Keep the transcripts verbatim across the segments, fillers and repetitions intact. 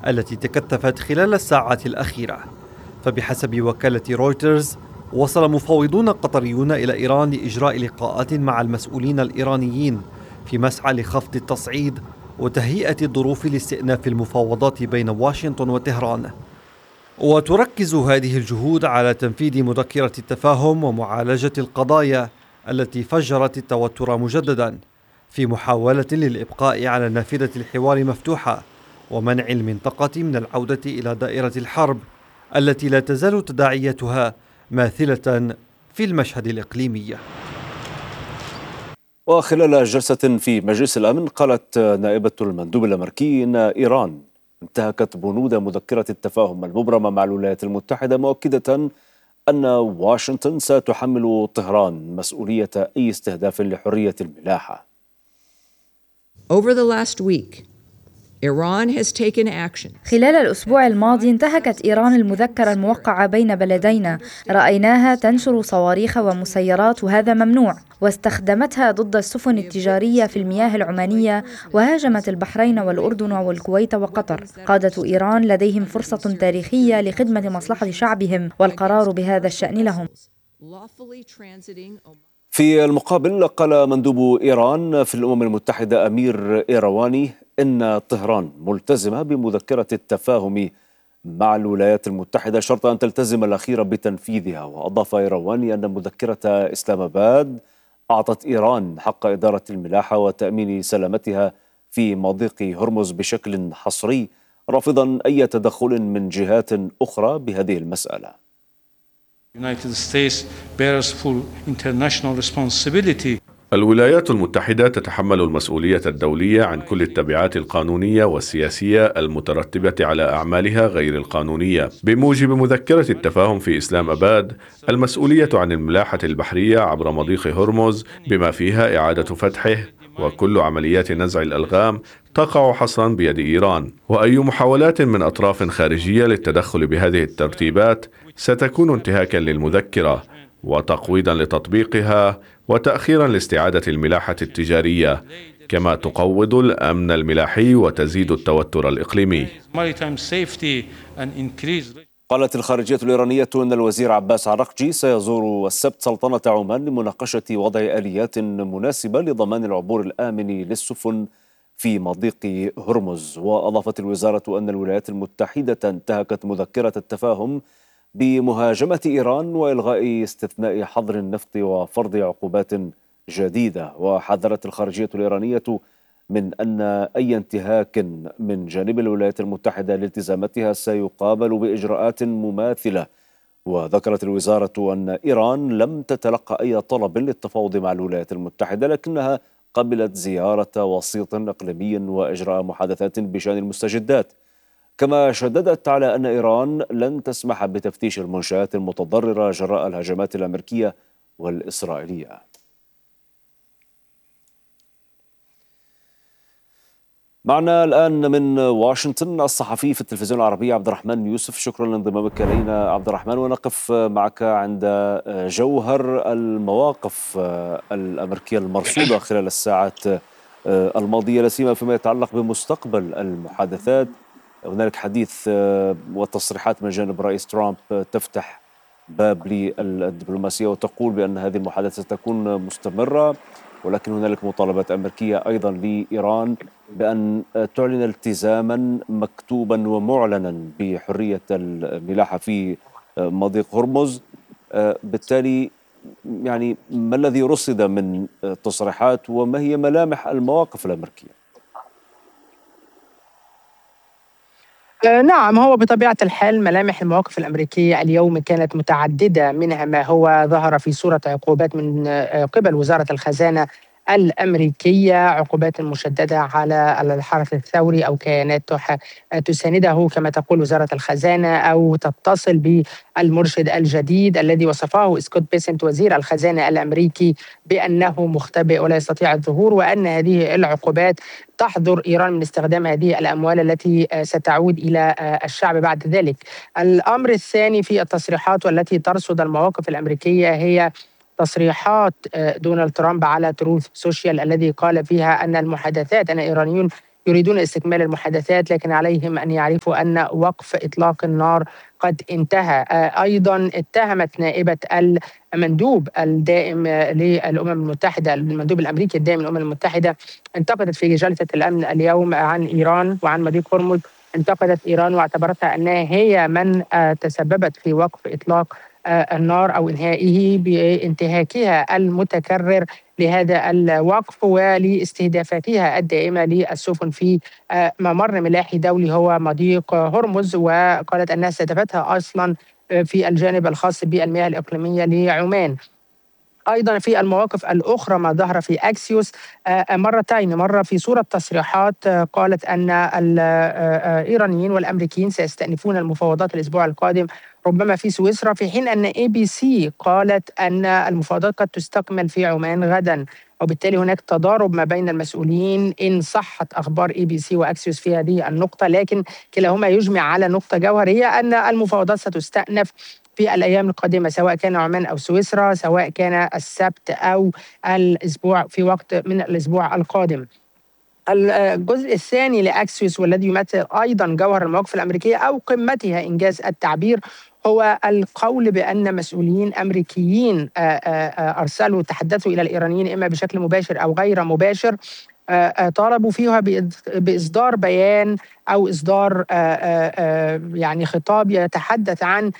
التي تكثفت خلال الساعات الأخيرة. فبحسب وكالة رويترز، وصل مفاوضون قطريون إلى إيران لإجراء لقاءات مع المسؤولين الإيرانيين في مسعى لخفض التصعيد وتهيئة الظروف لاستئناف المفاوضات بين واشنطن وطهران. وتركز هذه الجهود على تنفيذ مذكرة التفاهم ومعالجة القضايا التي فجرت التوتر مجددا، في محاولة للإبقاء على نافذة الحوار مفتوحة ومنع المنطقة من العودة إلى دائرة الحرب التي لا تزال تداعياتها ماثلة في المشهد الإقليمي. وخلال جلسة في مجلس الأمن، قالت نائبة المندوب الأمريكي إن إيران انتهكت بنود مذكرة التفاهم المبرمة مع الولايات المتحدة، مؤكدة أن واشنطن ستحمل طهران مسؤولية أي استهداف لحرية الملاحة. Over the last week, Iran has taken action. خلال الأسبوع الماضي انتهكت إيران المذكرة الموقعة بين بلدينا، رأيناها تنشر صواريخ ومسيرات وهذا ممنوع، واستخدمتها ضد السفن التجارية في المياه العمانية، وهاجمت البحرين والأردن والكويت وقطر. قادة إيران لديهم فرصة تاريخية لخدمة مصلحة شعبهم، والقرار بهذا الشأن لهم. في المقابل، قال مندوب إيران في الأمم المتحدة أمير إيرواني إن طهران ملتزمة بمذكرة التفاهم مع الولايات المتحدة شرط أن تلتزم الأخيرة بتنفيذها. وأضاف إيرواني أن مذكرة إسلام آباد أعطت إيران حق إدارة الملاحة وتأمين سلامتها في مضيق هرمز بشكل حصري، رافضا أي تدخل من جهات أخرى بهذه المسألة. الولايات المتحدة تتحمل المسؤولية الدولية عن كل التبعات القانونية والسياسية المترتبة على أعمالها غير القانونية. بموجب مذكرة التفاهم في إسلام آباد، المسؤولية عن الملاحة البحرية عبر مضيق هرمز بما فيها إعادة فتحه، وكل عمليات نزع الألغام تقع حصرا بيد إيران. وأي محاولات من أطراف خارجية للتدخل بهذه الترتيبات ستكون انتهاكا للمذكرة وتقويضا لتطبيقها وتأخيرا لاستعادة الملاحة التجارية، كما تقوض الأمن الملاحي وتزيد التوتر الإقليمي. قالت الخارجية الإيرانية أن الوزير عباس عراقجي سيزور السبت سلطنة عمان لمناقشة وضع آليات مناسبة لضمان العبور الآمن للسفن في مضيق هرمز. وأضافت الوزارة أن الولايات المتحدة انتهكت مذكرة التفاهم بمهاجمة إيران وإلغاء استثناء حظر النفط وفرض عقوبات جديدة. وحذرت الخارجية الإيرانية من أن أي انتهاك من جانب الولايات المتحدة لالتزاماتها سيقابل بإجراءات مماثلة. وذكرت الوزارة أن إيران لم تتلقى أي طلب للتفاوض مع الولايات المتحدة، لكنها قبلت زيارة وسيط إقليمي وإجراء محادثات بشأن المستجدات. كما شددت على أن إيران لن تسمح بتفتيش المنشآت المتضررة جراء الهجمات الأمريكية والإسرائيلية. معنا الآن من واشنطن الصحفي في التلفزيون العربي عبد الرحمن يوسف. شكرا لانضمامك إلينا عبد الرحمن، ونقف معك عند جوهر المواقف الأمريكية المرصودة خلال الساعات الماضية، لا سيما فيما يتعلق بمستقبل المحادثات. هنالك حديث وتصريحات من جانب رئيس ترامب تفتح باب للدبلوماسية وتقول بأن هذه المحادثة ستكون مستمرة، ولكن هنالك مطالبات أمريكية أيضا لإيران بأن تعلن التزاما مكتوبا ومعلنا بحرية الملاحة في مضيق هرمز. بالتالي يعني ما الذي رصد من تصريحات وما هي ملامح المواقف الأمريكية؟ نعم، هو بطبيعة الحال ملامح المواقف الأمريكية اليوم كانت متعددة، منها ما هو ظهر في صورة عقوبات من قبل وزارة الخزانة الأمريكية، عقوبات مشددة على الحرس الثوري أو كيانات تسانده كما تقول وزارة الخزانة، أو تتصل بالمرشد الجديد الذي وصفه سكوت بيسنت وزير الخزانة الأمريكي بأنه مختبئ ولا يستطيع الظهور، وأن هذه العقوبات تحظر إيران من استخدام هذه الأموال التي ستعود إلى الشعب بعد ذلك. الأمر الثاني في التصريحات والتي ترصد المواقف الأمريكية هي تصريحات دونالد ترامب على تروث سوشيال الذي قال فيها أن المحادثات أن الإيرانيون يريدون استكمال المحادثات، لكن عليهم أن يعرفوا أن وقف إطلاق النار قد انتهى. أيضا اتهمت نائبة المندوب الدائم للأمم المتحدة، المندوب الأمريكي الدائم للأمم المتحدة، انتقدت في جلسة الأمن اليوم عن إيران وعن مضيق هرمز، انتقدت إيران واعتبرتها أنها هي من تسببت في وقف إطلاق النار أو إنهائه بانتهاكها المتكرر لهذا الوقف ولاستهدافاتها الدائمة للسفن في ممر ملاحي دولي هو مضيق هرمز، وقالت أنها استهدفتها أصلا في الجانب الخاص بالمياه الإقليمية لعمان. أيضا في المواقف الأخرى ما ظهر في أكسيوس مرتين، مرة في صورة تصريحات قالت أن الإيرانيين والأمريكيين سيستأنفون المفاوضات الأسبوع القادم ربما في سويسرا، في حين أن إي بي سي قالت أن المفاوضات قد تستكمل في عمان غدا، وبالتالي هناك تضارب ما بين المسؤولين إن صحت أخبار إي بي سي وأكسيوس في هذه النقطة، لكن كلاهما يجمع على نقطة جوهرية أن المفاوضات ستستأنف في الأيام القادمة، سواء كان عمان أو سويسرا، سواء كان السبت أو الأسبوع في وقت من الأسبوع القادم. الجزء الثاني لأكسيوس والذي يمثل أيضا جوهر المواقف الأمريكية أو قمتها إنجاز التعبير هو القول بأن مسؤولين أمريكيين أرسلوا تحدثوا إلى الإيرانيين إما بشكل مباشر أو غير مباشر، طالبوا فيها بإصدار بيان أو إصدار يعني خطاب يتحدث عن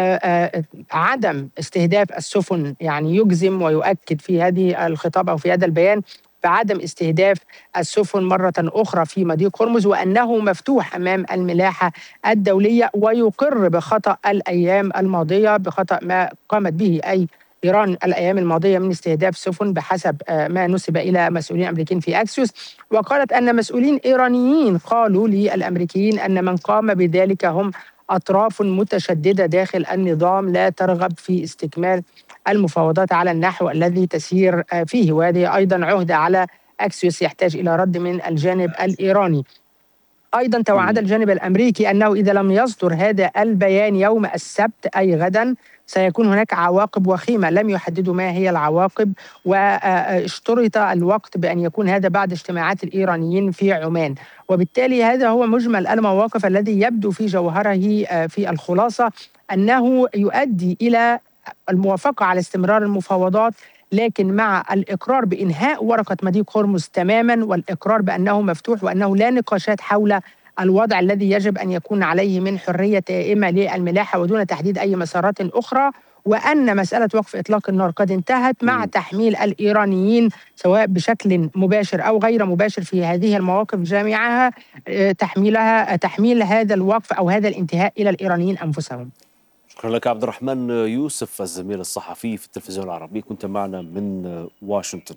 عدم استهداف السفن، يعني يجزم ويؤكد في هذه الخطاب أو في هذا البيان بعدم استهداف السفن مرة أخرى في مضيق هرمز، وأنه مفتوح أمام الملاحة الدولية، ويقر بخطأ الأيام الماضية، بخطأ ما قامت به أي إيران الأيام الماضية من استهداف سفن بحسب ما نسب إلى مسؤولين أمريكيين في أكسيوس. وقالت أن مسؤولين إيرانيين قالوا للأمريكيين أن من قام بذلك هم أطراف متشددة داخل النظام لا ترغب في استكمال المفاوضات على النحو الذي تسير فيه، وهذه أيضا عهدة على أكسيوس يحتاج إلى رد من الجانب الإيراني. أيضا توعد الجانب الأمريكي أنه إذا لم يصدر هذا البيان يوم السبت أي غدا سيكون هناك عواقب وخيمة، لم يحددوا ما هي العواقب، واشترط الوقت بأن يكون هذا بعد اجتماعات الإيرانيين في عمان. وبالتالي هذا هو مجمل المواقف الذي يبدو في جوهره في الخلاصة أنه يؤدي إلى الموافقة على استمرار المفاوضات، لكن مع الإقرار بإنهاء ورقة مضيق هرمز تماما، والإقرار بأنه مفتوح وأنه لا نقاشات حول الوضع الذي يجب أن يكون عليه من حرية تامة للملاحة ودون تحديد أي مسارات أخرى، وأن مسألة وقف إطلاق النار قد انتهت، مع تحميل الإيرانيين سواء بشكل مباشر أو غير مباشر في هذه المواقف جميعها تحميلها تحميل هذا الوقف أو هذا الانتهاء إلى الإيرانيين أنفسهم. شكرا لك عبد الرحمن يوسف الزميل الصحفي في التلفزيون العربي، كنت معنا من واشنطن.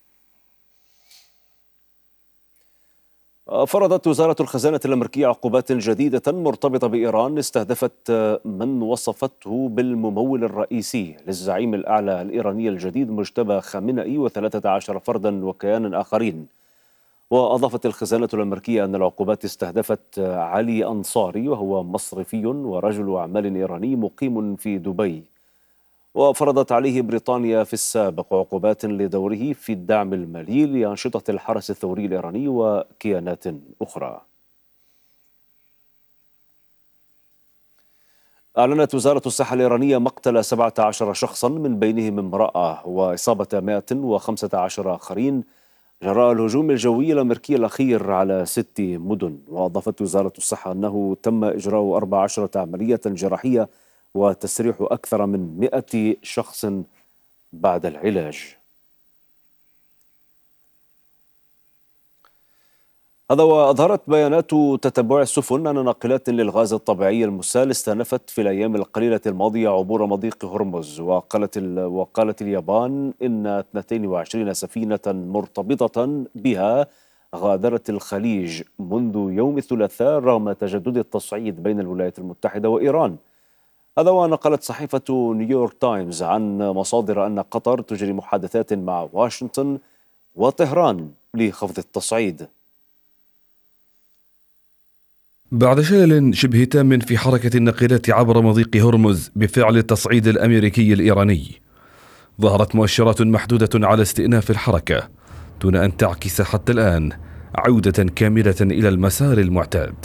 فرضت وزارة الخزانة الأمريكية عقوبات جديدة مرتبطة بإيران استهدفت من وصفته بالممول الرئيسي للزعيم الأعلى الإيراني الجديد مجتبى خامنئي وثلاثة عشر فردا وكيانا آخرين. وأضافت الخزانة الأمريكية أن العقوبات استهدفت علي أنصاري وهو مصرفي ورجل أعمال إيراني مقيم في دبي، وفرضت عليه بريطانيا في السابق عقوبات لدوره في الدعم المالي لأنشطة الحرس الثوري الإيراني وكيانات أخرى. أعلنت وزارة الصحة الإيرانية مقتل سبعة عشر شخصا من بينهم امرأة وإصابة مائة وخمسة عشر آخرين جراء الهجوم الجوي الأمريكي الأخير على ست مدن. وأضافت وزارة الصحة أنه تم إجراء أربع عشرة عملية جراحية وتسريح أكثر من مئة شخص بعد العلاج. هذا وأظهرت بيانات تتبع السفن أن ناقلات للغاز الطبيعي المسال استأنفت في الأيام القليلة الماضية عبور مضيق هرمز. وقالت وقالت اليابان إن اثنتين وعشرين سفينة مرتبطة بها غادرت الخليج منذ يوم الثلاثاء رغم تجدد التصعيد بين الولايات المتحدة وإيران. هذا ونقلت صحيفة نيويورك تايمز عن مصادر أن قطر تجري محادثات مع واشنطن وطهران لخفض التصعيد. بعد شلل شبه تام في حركة الناقلات عبر مضيق هرمز بفعل التصعيد الأمريكي الإيراني، ظهرت مؤشرات محدودة على استئناف الحركة دون أن تعكس حتى الآن عودة كاملة إلى المسار المعتاد.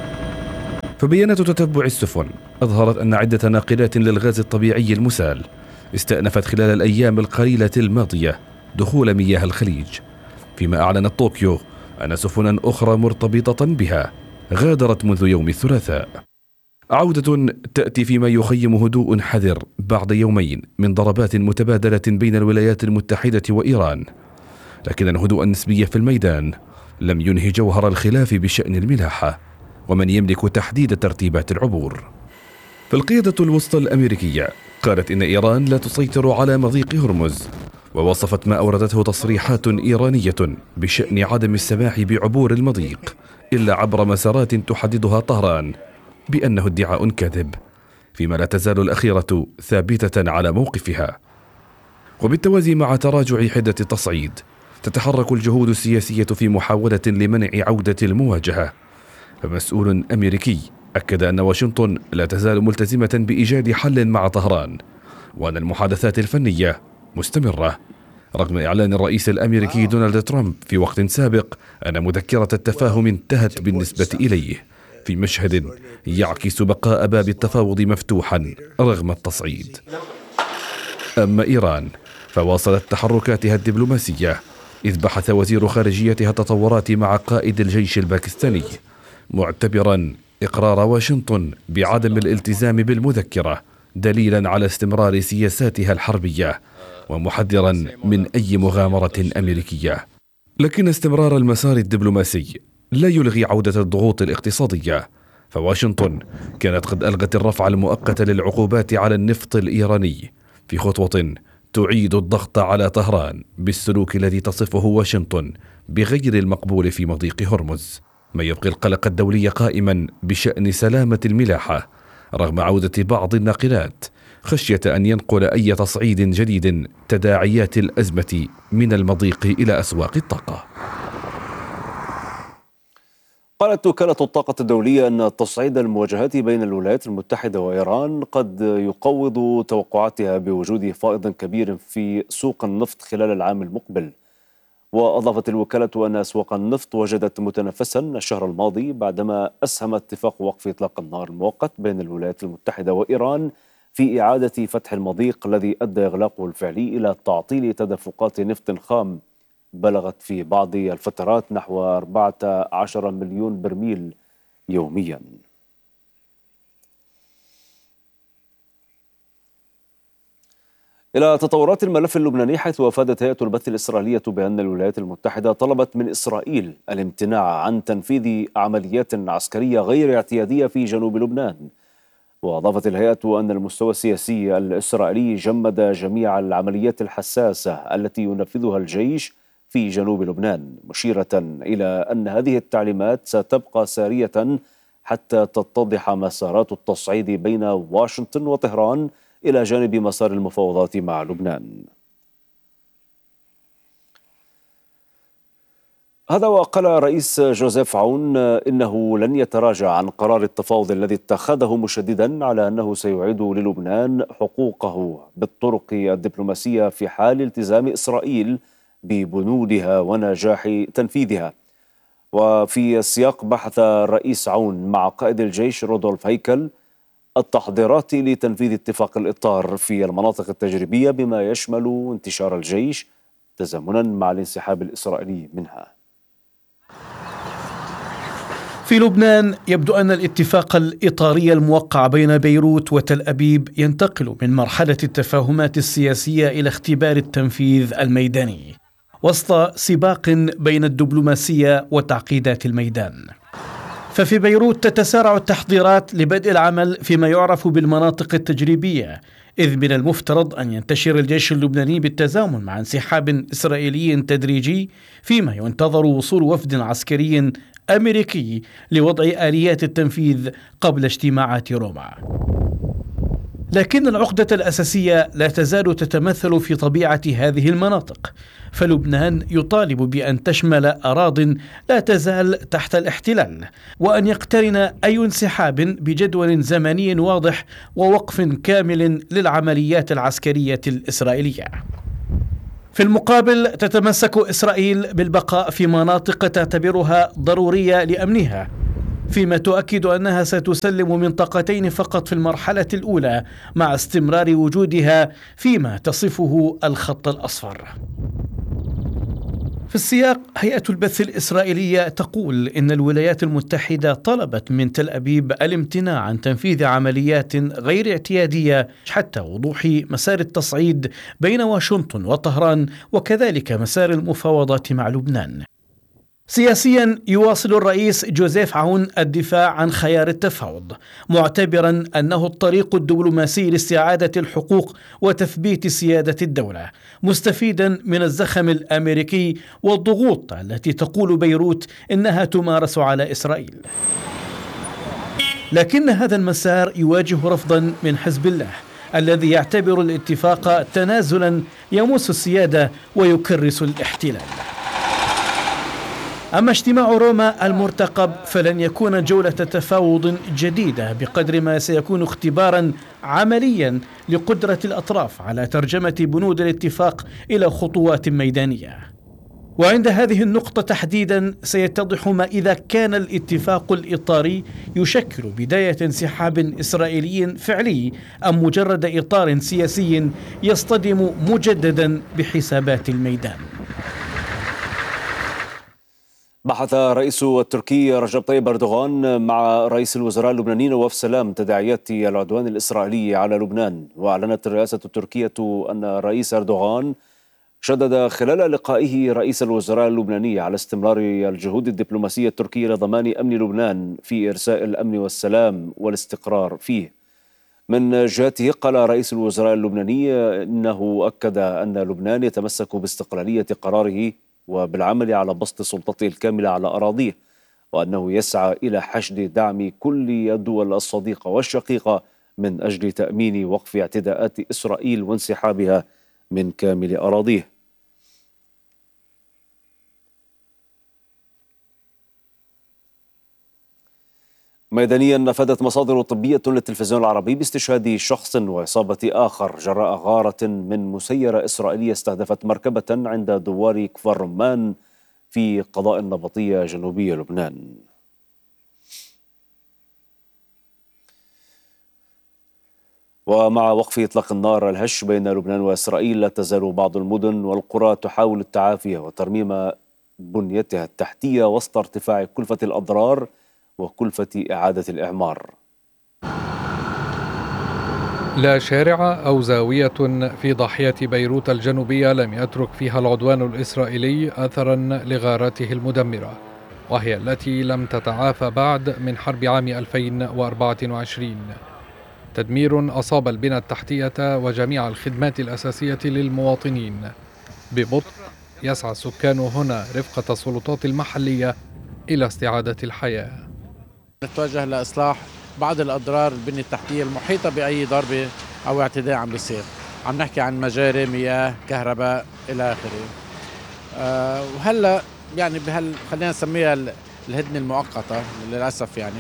فبيانات تتبع السفن أظهرت أن عدة ناقلات للغاز الطبيعي المسال استأنفت خلال الأيام القليلة الماضية دخول مياه الخليج، فيما أعلنت طوكيو أن سفنا أخرى مرتبطة بها غادرت منذ يوم الثلاثاء. عودة تأتي فيما يخيم هدوء حذر بعد يومين من ضربات متبادلة بين الولايات المتحدة وإيران، لكن الهدوء النسبي في الميدان لم ينهي جوهر الخلاف بشأن الملاحة ومن يملك تحديد ترتيبات العبور. فالقيادة الوسطى الأمريكية قالت إن إيران لا تسيطر على مضيق هرمز، ووصفت ما أوردته تصريحات إيرانية بشأن عدم السماح بعبور المضيق إلا عبر مسارات تحددها طهران بأنه ادعاء كاذب، فيما لا تزال الأخيرة ثابتة على موقفها. وبالتوازي مع تراجع حدة التصعيد تتحرك الجهود السياسية في محاولة لمنع عودة المواجهة. فمسؤول أمريكي أكد أن واشنطن لا تزال ملتزمة بإيجاد حل مع طهران، وأن المحادثات الفنية مستمرة، رغم إعلان الرئيس الأمريكي دونالد ترامب في وقت سابق أن مذكرة التفاهم انتهت بالنسبة إليه، في مشهد يعكس بقاء باب التفاوض مفتوحا رغم التصعيد. أما إيران فواصلت تحركاتها الدبلوماسية، إذ بحث وزير خارجيتها التطورات مع قائد الجيش الباكستاني، معتبرا إقرار واشنطن بعدم الالتزام بالمذكرة دليلا على استمرار سياساتها الحربية، ومحذرا من أي مغامرة أمريكية. لكن استمرار المسار الدبلوماسي لا يلغي عودة الضغوط الاقتصادية، فواشنطن كانت قد ألغت الرفع المؤقت للعقوبات على النفط الإيراني في خطوة تعيد الضغط على طهران بالسلوك الذي تصفه واشنطن بغير المقبول في مضيق هرمز، ما يبقي القلق الدولي قائما بشأن سلامة الملاحة رغم عودة بعض الناقلات، خشية أن ينقل أي تصعيد جديد تداعيات الأزمة من المضيق إلى أسواق الطاقة. قالت وكالة الطاقة الدولية أن تصعيد المواجهات بين الولايات المتحدة وإيران قد يقوض توقعاتها بوجود فائض كبير في سوق النفط خلال العام المقبل. وأضافت الوكالة أن أسواق النفط وجدت متنفسا الشهر الماضي بعدما أسهم اتفاق وقف إطلاق النار المؤقت بين الولايات المتحدة وإيران في إعادة فتح المضيق الذي أدى إغلاقه الفعلي إلى تعطيل تدفقات نفط خام بلغت في بعض الفترات نحو أربعة عشر مليون برميل يوميا. إلى تطورات الملف اللبناني، حيث أفادت هيئة البث الإسرائيلية بأن الولايات المتحدة طلبت من إسرائيل الامتناع عن تنفيذ عمليات عسكرية غير اعتيادية في جنوب لبنان. وأضافت الهيئة أن المستوى السياسي الإسرائيلي جمد جميع العمليات الحساسة التي ينفذها الجيش في جنوب لبنان، مشيرة إلى أن هذه التعليمات ستبقى سارية حتى تتضح مسارات التصعيد بين واشنطن وطهران إلى جانب مسار المفاوضات مع لبنان. هذا وقال رئيس جوزيف عون إنه لن يتراجع عن قرار التفاوض الذي اتخذه، مشددا على أنه سيعيد للبنان حقوقه بالطرق الدبلوماسية في حال التزام إسرائيل ببنودها ونجاح تنفيذها. وفي السياق بحث الرئيس عون مع قائد الجيش رودولف هيكل التحضيرات لتنفيذ اتفاق الإطار في المناطق التجريبية بما يشمل انتشار الجيش تزامنا مع الانسحاب الإسرائيلي منها. في لبنان يبدو أن الاتفاق الإطاري الموقع بين بيروت وتل أبيب ينتقل من مرحلة التفاهمات السياسية إلى اختبار التنفيذ الميداني وسط سباق بين الدبلوماسية وتعقيدات الميدان. ففي بيروت تتسارع التحضيرات لبدء العمل فيما يعرف بالمناطق التجريبية، إذ من المفترض أن ينتشر الجيش اللبناني بالتزامن مع انسحاب إسرائيلي تدريجي، فيما ينتظر وصول وفد عسكري أمريكي لوضع آليات التنفيذ قبل اجتماعات روما. لكن العقدة الأساسية لا تزال تتمثل في طبيعة هذه المناطق، فلبنان يطالب بأن تشمل أراضٍ لا تزال تحت الاحتلال، وأن يقترن أي انسحاب بجدول زمني واضح ووقف كامل للعمليات العسكرية الإسرائيلية. في المقابل تتمسك إسرائيل بالبقاء في مناطق تعتبرها ضرورية لأمنها، فيما تؤكد أنها ستسلم منطقتين فقط في المرحلة الأولى مع استمرار وجودها فيما تصفه الخط الأصفر. في السياق، هيئة البث الإسرائيلية تقول إن الولايات المتحدة طلبت من تل أبيب الامتناع عن تنفيذ عمليات غير اعتيادية حتى وضوح مسار التصعيد بين واشنطن وطهران، وكذلك مسار المفاوضات مع لبنان. سياسيا، يواصل الرئيس جوزيف عون الدفاع عن خيار التفاوض، معتبرا أنه الطريق الدبلوماسي لاستعادة الحقوق وتثبيت سيادة الدولة، مستفيدا من الزخم الأمريكي والضغوط التي تقول بيروت إنها تمارس على إسرائيل. لكن هذا المسار يواجه رفضا من حزب الله، الذي يعتبر الاتفاق تنازلا يمس السيادة ويكرس الاحتلال. أما اجتماع روما المرتقب فلن يكون جولة تفاوض جديدة بقدر ما سيكون اختبارا عمليا لقدرة الأطراف على ترجمة بنود الاتفاق إلى خطوات ميدانية. وعند هذه النقطة تحديدا سيتضح ما إذا كان الاتفاق الإطاري يشكل بداية انسحاب إسرائيلي فعلي أم مجرد إطار سياسي يصطدم مجددا بحسابات الميدان. بحث الرئيس التركي رجب طيب أردوغان مع رئيس الوزراء اللبناني نواف سلام تداعيات العدوان الإسرائيلي على لبنان. وأعلنت الرئاسة التركية أن الرئيس أردوغان شدد خلال لقائه رئيس الوزراء اللبناني على استمرار الجهود الدبلوماسية التركية لضمان أمن لبنان في إرساء الأمن والسلام والاستقرار فيه. من جهته قال رئيس الوزراء اللبناني إنه أكد أن لبنان يتمسك باستقلالية قراره وبالعمل على بسط سلطته الكاملة على أراضيه، وأنه يسعى إلى حشد دعم كل الدول الصديقة والشقيقة من أجل تأمين وقف اعتداءات إسرائيل وانسحابها من كامل أراضيه. ميدانيا، أفادت مصادر طبية للتلفزيون العربي باستشهاد شخص وإصابة آخر جراء غارة من مسيرة إسرائيلية استهدفت مركبة عند دوار كفر رمان في قضاء النبطية جنوبي لبنان. ومع وقف إطلاق النار الهش بين لبنان وإسرائيل، لا تزال بعض المدن والقرى تحاول التعافي وترميم بنيتها التحتية وسط ارتفاع كلفة الأضرار وكلفة إعادة الإعمار. لا شارع أو زاوية في ضاحية بيروت الجنوبية لم يترك فيها العدوان الإسرائيلي أثرا لغاراته المدمرة، وهي التي لم تتعافى بعد من حرب عام ألفين وأربعة وعشرين. تدمير أصاب البنى التحتية وجميع الخدمات الأساسية للمواطنين. ببطء يسعى السكان هنا رفقة السلطات المحلية إلى استعادة الحياة. نتوجه لإصلاح بعض الأضرار البنية التحتية المحيطة بأي ضربة أو اعتداء عم بيصير. عم نحكي عن مجاري، مياه، كهرباء إلى آخره. أه وهلا يعني بهال خلينا نسميها الهدنة المؤقتة للأسف، يعني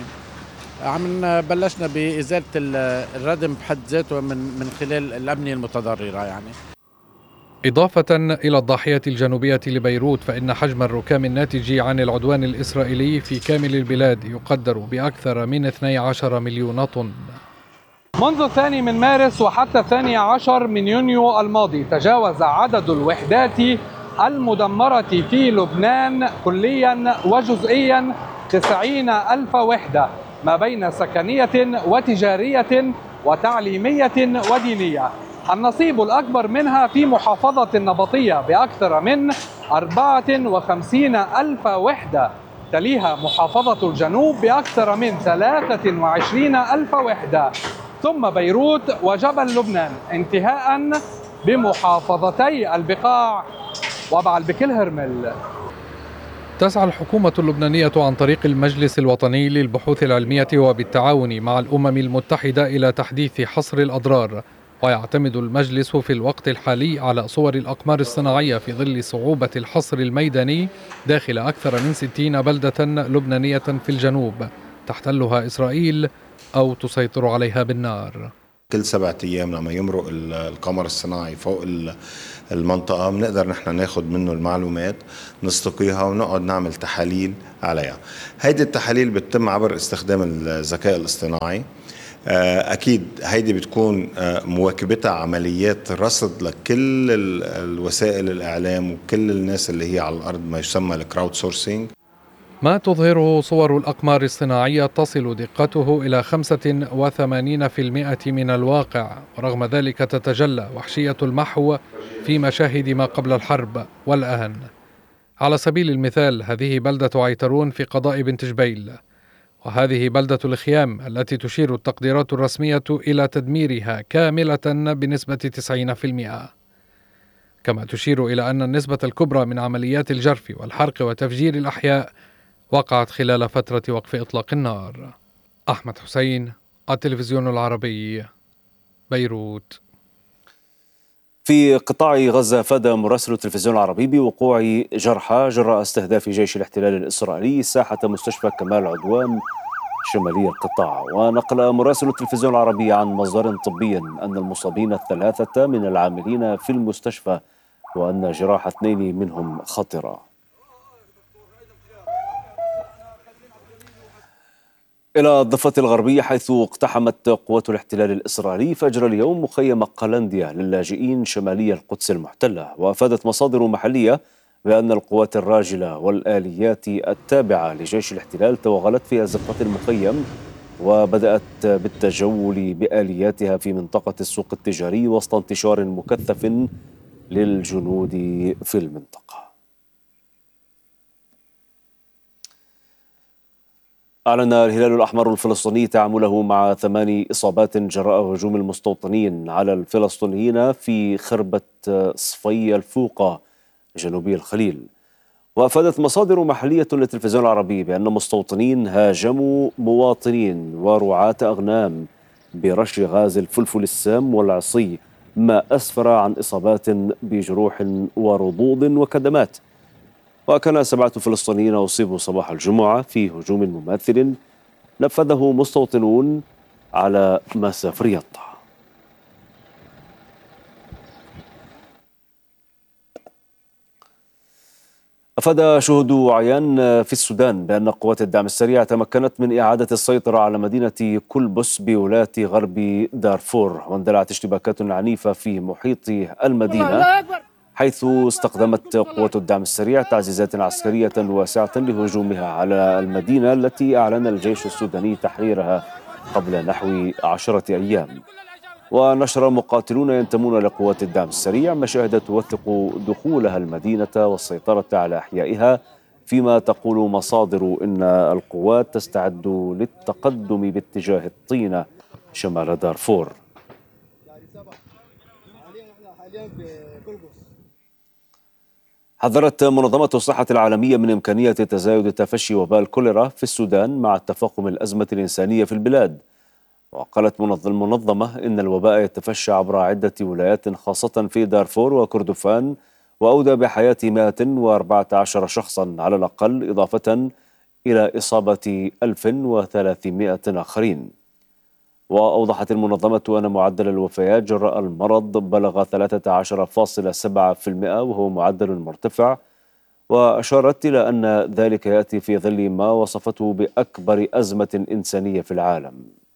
عم بلشنا بإزالة الردم بحد ذاته من من خلال الأبنية المتضررة. يعني إضافة إلى الضاحية الجنوبية لبيروت، فإن حجم الركام الناتج عن العدوان الإسرائيلي في كامل البلاد يقدر بأكثر من اثني عشر مليون طن. منذ الثاني من مارس وحتى الثاني عشر من يونيو الماضي تجاوز عدد الوحدات المدمرة في لبنان كليا وجزئيا تسعين ألف وحدة، ما بين سكنية وتجارية وتعليمية ودينية. النصيب الأكبر منها في محافظة النبطية بأكثر من أربعة وخمسين ألف وحدة، تليها محافظة الجنوب بأكثر من ثلاثة وعشرين ألف وحدة، ثم بيروت وجبل لبنان، انتهاء بمحافظتي البقاع وبعل بكل هرمل. تسعى الحكومة اللبنانية عن طريق المجلس الوطني للبحوث العلمية وبالتعاون مع الأمم المتحدة إلى تحديث حصر الأضرار، ويعتمد المجلس في الوقت الحالي على صور الأقمار الصناعية في ظل صعوبة الحصر الميداني داخل أكثر من ستين بلدة لبنانية في الجنوب تحتلها إسرائيل أو تسيطر عليها بالنار. كل سبعة أيام لما يمرق القمر الصناعي فوق المنطقة بنقدر نحن ناخد منه المعلومات نستقيها ونقعد نعمل تحاليل عليها. هيدي التحاليل بتتم عبر استخدام الذكاء الاصطناعي. أكيد هيدي بتكون مواكبتها عمليات رصد لكل الوسائل الإعلام وكل الناس اللي هي على الأرض، ما يسمى الكراود سورسينج. ما تظهره صور الأقمار الصناعية تصل دقته إلى خمسة وثمانين بالمئة من الواقع، ورغم ذلك تتجلى وحشية المحو في مشاهد ما قبل الحرب والآن. على سبيل المثال هذه بلدة عيترون في قضاء بنت جبيل، وهذه بلدة الخيام التي تشير التقديرات الرسمية إلى تدميرها كاملة بنسبة تسعين بالمئة، كما تشير إلى أن النسبة الكبرى من عمليات الجرف والحرق وتفجير الأحياء وقعت خلال فترة وقف إطلاق النار. أحمد حسين، التلفزيون العربي، بيروت. في قطاع غزة أفاد مراسل التلفزيون العربي بوقوع جرحى جراء استهداف جيش الاحتلال الإسرائيلي ساحة مستشفى كمال عدوان شمالي القطاع. ونقل مراسل التلفزيون العربي عن مصدر طبي أن المصابين الثلاثة من العاملين في المستشفى وأن جراح اثنين منهم خطرة. إلى الضفة الغربية، حيث اقتحمت قوات الاحتلال الإسرائيلي فجر اليوم مخيم قلنديا للاجئين شمالي القدس المحتلة. وأفادت مصادر محلية بأن القوات الراجلة والآليات التابعة لجيش الاحتلال توغلت في أزقة المخيم وبدأت بالتجول بآلياتها في منطقة السوق التجاري وسط انتشار مكثف للجنود في المنطقة. أعلن الهلال الأحمر الفلسطيني تعامله مع ثماني إصابات جراء هجوم المستوطنين على الفلسطينيين في خربة صفي الفوقة جنوبي الخليل. وأفادت مصادر محلية للتلفزيون العربي بأن مستوطنين هاجموا مواطنين ورعاة أغنام برش غاز الفلفل السام والعصي، ما أسفر عن إصابات بجروح ورضوض وكدمات. وكان سبعة فلسطينيين أصيبوا صباح الجمعة في هجوم مماثل نفذه مستوطنون على مساف رياض. أفاد شهود عيان في السودان بأن قوات الدعم السريع تمكنت من إعادة السيطرة على مدينة كلبس بولاية غرب دارفور، واندلعت اشتباكات عنيفة في محيط المدينة، حيث استخدمت قوات الدعم السريع تعزيزات عسكرية واسعة لهجومها على المدينة التي أعلن الجيش السوداني تحريرها قبل نحو عشرة أيام. ونشر مقاتلون ينتمون لقوات الدعم السريع مشاهد توثق دخولها المدينة والسيطرة على أحيائها، فيما تقول مصادر إن القوات تستعد للتقدم باتجاه الطينة شمال دارفور. حذرت منظمة الصحة العالمية من إمكانية تزايد تفشي وباء الكوليرا في السودان مع تفاقم الأزمة الإنسانية في البلاد. وقالت المنظمة إن الوباء يتفشى عبر عدة ولايات خاصة في دارفور وكردفان، وأودى بحياة مئة وأربعة عشر شخصا على الأقل، إضافة إلى إصابة ألف وثلاثمئة آخرين. وأوضحت المنظمة أن معدل الوفيات جراء المرض بلغ ثلاثة عشر فاصلة سبعة بالمئة وهو معدل مرتفع، وأشارت إلى أن ذلك يأتي في ظل ما وصفته بأكبر أزمة إنسانية في العالم.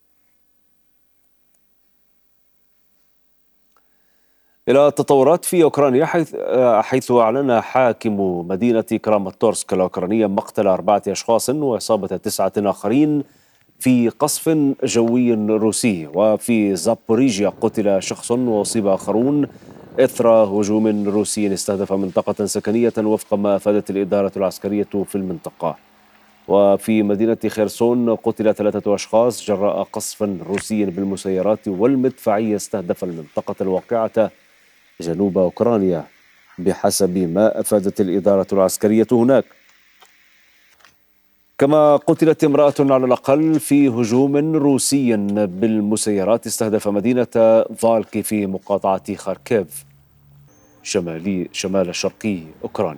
إلى التطورات في أوكرانيا، حيث حيث أعلن حاكم مدينة كراماتورسك الأوكرانية مقتل أربعة أشخاص وإصابة تسعة آخرين في قصف جوي روسي. وفي زابوريجيا قتل شخص وأصيب آخرون إثر هجوم روسي استهدف منطقة سكنية وفق ما أفادت الإدارة العسكرية في المنطقة. وفي مدينة خيرسون قتل ثلاثة أشخاص جراء قصف روسي بالمسيرات والمدفعية استهدف المنطقة الواقعة جنوب أوكرانيا بحسب ما أفادت الإدارة العسكرية هناك. كما قتلت امرأة على الأقل في هجوم روسي بالمسيرات استهدف مدينة فالكي في مقاطعة خاركيف شمالي شمال شرقي أوكرانيا.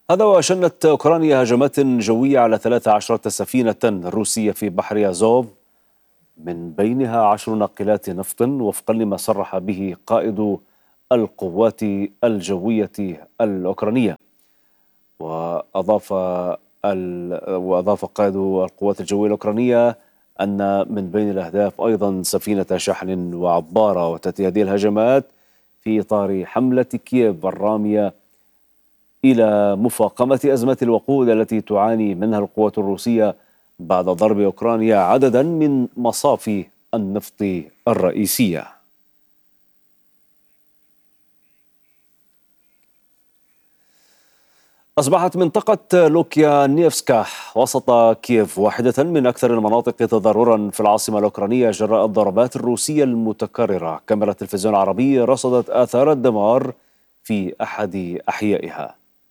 هذا وشنت أوكرانيا هجمات جوية على ثلاث عشرة سفينة روسية في بحر أزوف، من بينها عشر ناقلات نفط وفقا لما صرح به قائد القوات الجوية الأوكرانية. وأضاف وأضاف قائد القوات الجوية الأوكرانية أن من بين الأهداف أيضا سفينة شحن وعبارة. وتأتي هذه الهجمات في إطار حملة كييف الرامية إلى مفاقمة أزمة الوقود التي تعاني منها القوات الروسية بعد ضرب أوكرانيا عددا من مصافي النفط الرئيسية. أصبحت منطقة لوكيانيفسكا وسط كييف واحدة من أكثر المناطق تضررا في العاصمة الأوكرانية جراء الضربات الروسية المتكررة. كاميرا التلفزيون العربي رصدت آثار الدمار في أحد أحيائها.